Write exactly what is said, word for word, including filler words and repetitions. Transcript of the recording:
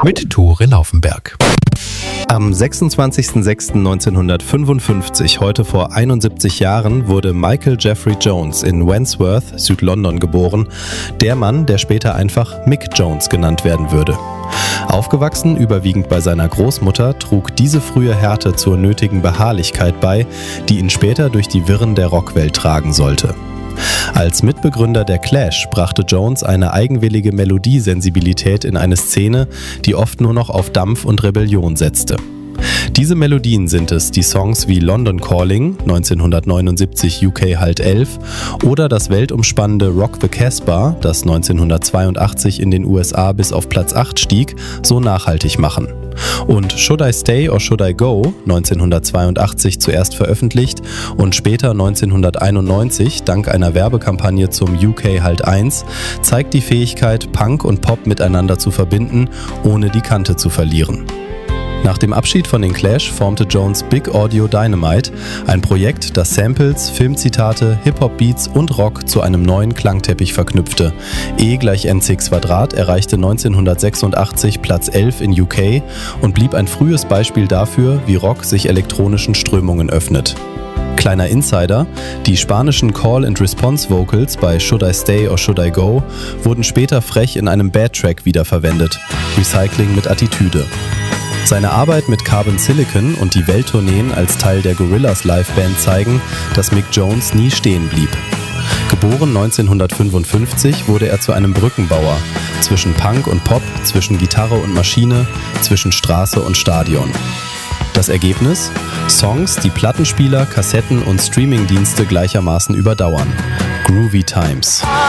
mit Tore Laufenberg. Am sechsundzwanzigster sechster neunzehnhundertfünfundfünfzig, heute vor einundsiebzig Jahren, wurde Michael Jeffrey Jones in Wandsworth, Südlondon, geboren. Der Mann, der später einfach Mick Jones genannt werden würde. Aufgewachsen überwiegend bei seiner Großmutter, trug diese frühe Härte zur nötigen Beharrlichkeit bei, die ihn später durch die Wirren der Rockwelt tragen sollte. Als Mitbegründer der Clash brachte Jones eine eigenwillige Melodiesensibilität in eine Szene, die oft nur noch auf Dampf und Rebellion setzte. Diese Melodien sind es, die Songs wie London Calling, neunzehnhundertneunundsiebzig U K Halt elf, oder das weltumspannende Rock the Casbah, das neunzehnhundertzweiundachtzig in den U S A bis auf Platz acht stieg, so nachhaltig machen. Und Should I Stay or Should I Go, neunzehnhundertzweiundachtzig zuerst veröffentlicht und später neunzehnhunderteinundneunzig dank einer Werbekampagne zum U K Halt eins, zeigt die Fähigkeit, Punk und Pop miteinander zu verbinden, ohne die Kante zu verlieren. Nach dem Abschied von den Clash formte Jones Big Audio Dynamite, ein Projekt, das Samples, Filmzitate, Hip-Hop-Beats und Rock zu einem neuen Klangteppich verknüpfte. E gleich M C X Quadrat erreichte neunzehnhundertsechsundachtzig Platz elf in U K und blieb ein frühes Beispiel dafür, wie Rock sich elektronischen Strömungen öffnet. Kleiner Insider: Die spanischen Call-and-Response-Vocals bei Should I Stay or Should I Go wurden später frech in einem Bad-Track wiederverwendet. Recycling mit Attitüde. Seine Arbeit mit Carbon Silicon und die Welttourneen als Teil der Gorillaz Liveband zeigen, dass Mick Jones nie stehen blieb. Geboren neunzehnhundertfünfundfünfzig wurde er zu einem Brückenbauer zwischen Punk und Pop, zwischen Gitarre und Maschine, zwischen Straße und Stadion. Das Ergebnis? Songs, die Plattenspieler, Kassetten und Streamingdienste gleichermaßen überdauern. Groovy Times.